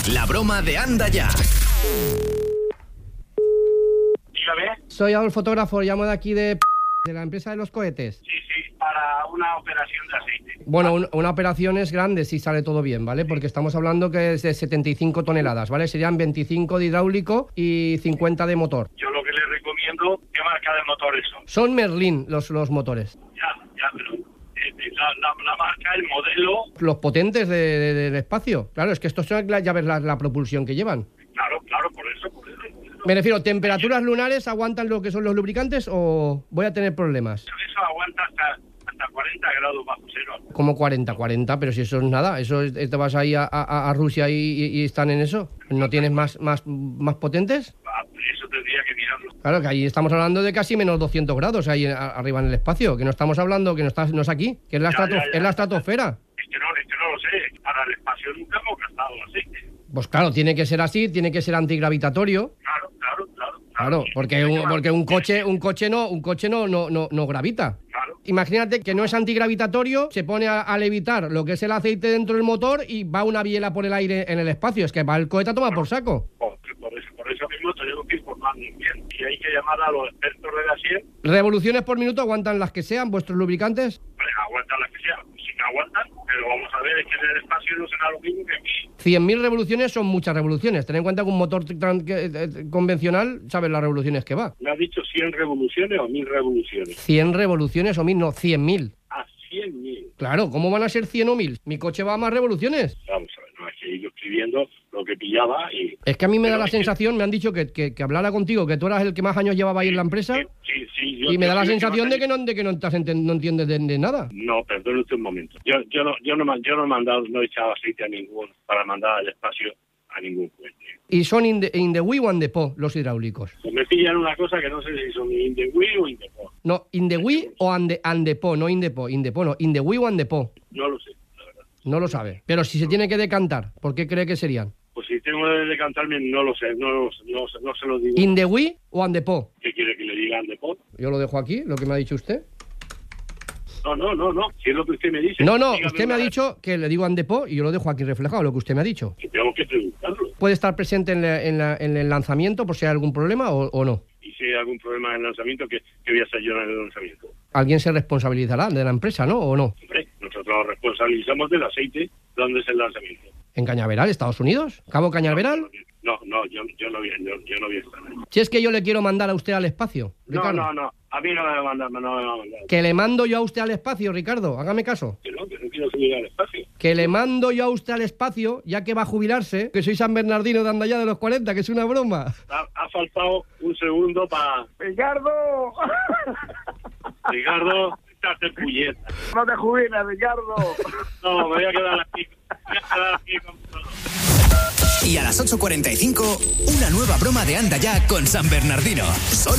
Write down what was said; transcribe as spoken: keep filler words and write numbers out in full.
La broma de Anda Ya. Dígame. Soy el fotógrafo, llamo de aquí de... de la empresa de los cohetes. Sí, sí, para una operación de aceite. Bueno, un, una operación es grande si sale todo bien, ¿vale? Porque estamos hablando que es de setenta y cinco toneladas, ¿vale? Serían veinticinco de hidráulico y cincuenta de motor. Yo lo que le recomiendo, ¿qué marca de motores son? Son Merlin los, los motores. Ya, ya, pero eh, la, la, la marca, el modelo... Los potentes de, de, del espacio. Claro, es que estos son, ya ves la, la propulsión que llevan. Claro, claro, por eso, por eso. Me refiero, ¿temperaturas lunares aguantan lo que son los lubricantes o voy a tener problemas? Eso aguanta hasta, hasta cuarenta grados bajo cero. Como cuarenta, cuarenta, pero si eso es nada, eso es, te vas ahí a, a, a Rusia y, y, y están en eso. ¿No tienes más, más, más potentes? Ah, eso tendría que mirarlo. Claro, que ahí estamos hablando de casi menos doscientos grados ahí a, arriba en el espacio, que no estamos hablando, que no, está, no es aquí, que es la, Ya, estrato, ya, ya. es la estratosfera. Es que no, es que no lo sé. Para el espacio nunca hemos gastado aceite. Pues claro, tiene que ser así, tiene que ser antigravitatorio. Claro, claro, claro. Claro, porque un, porque un coche, un coche no, un coche no, no, no, no gravita. Claro. Imagínate que no es antigravitatorio, se pone a, a levitar lo que es el aceite dentro del motor y va una biela por el aire en el espacio. Es que va el cohete a tomar por saco. Por, por, eso, por eso mismo tenemos que informarnos bien. Y hay que llamar a los expertos de la S I E. ¿Revoluciones por minuto aguantan las que sean vuestros lubricantes? Bueno, aguantan las que sean. Sí que aguantan, pero vamos a ver, es que en el espacio no será lo mismo que aquí. cien mil revoluciones son muchas revoluciones. Ten en cuenta que un motor tran- que, eh, convencional, sabes las revoluciones que va. ¿Me has dicho cien revoluciones o mil revoluciones? cien revoluciones o mil, no, cien mil. Ah, cien mil. Claro, ¿cómo van a ser cien o mil? Mi coche va a más revoluciones. Vamos a ver, no, es que he ido escribiendo lo que pillaba y... Es que a mí me da Pero la es que- sensación, me han dicho que, que, que hablara contigo, que tú eras el que más años llevaba ahí en la empresa, Sí, sí, sí, yo- y me yo da la soy el sensación más de que no, de que no, estás enten- no entiendes de, de nada. No, perdón usted un momento. Yo, yo, no, yo, no, man- yo no he mandado, no he echado aceite a ningún, para mandar al espacio a ningún cohete. Y son in the, in the wheel o in the po, los hidráulicos. Pues me pillan una cosa que no sé si son in the wheel o in the po. No, in the wheel o and the, and the po, no in the po, in the po, no, in the wheel o and the po. No lo sé, la verdad. No lo sabe. Pero si se tiene que decantar, ¿por qué cree que serían? Pues si tengo que decantarme, no lo sé, no, no, no, no se lo digo. In the wheel o and the po. ¿Qué quiere que le diga in the po? Yo lo dejo aquí, lo que me ha dicho usted. No, no, no, no, si es lo que usted me dice. No, no, dígame usted me ha una- dicho que le digo and the po y yo lo dejo aquí reflejado, lo que usted me ha dicho. Que tengo que preguntarlo. ¿Puede estar presente en, la- en, la- en el lanzamiento por si hay algún problema o, o no? Y si hay algún problema en el lanzamiento, ¿qué, qué voy a hacer yo en el lanzamiento? Alguien se responsabilizará de la empresa, ¿no? ¿O no? Hombre, nosotros nos responsabilizamos del aceite, ¿dónde es el lanzamiento? ¿En Cañaveral, Estados Unidos? ¿Cabo Cañaveral? No, no, yo, yo no voy, yo, yo no voy a estar ahí. Si es que yo le quiero mandar a usted al espacio, No, Ricardo. no, no, a mí no me va a mandar, no me va a mandar. Que le mando yo a usted al espacio, Ricardo, hágame caso. Que no, que no quiero subir al espacio. Que le mando yo a usted al espacio, ya que va a jubilarse, que soy San Bernardino de Andaya de los cuarenta, que es una broma. Ha, ha faltado un segundo para... ¡Ricardo! Ricardo, estás puñeta. ¡No te jubiles, Ricardo! No, me voy a quedar aquí. Me voy a quedar aquí con todo. Y a las ocho cuarenta y cinco, una nueva broma de Anda Ya con San Bernardino. Solo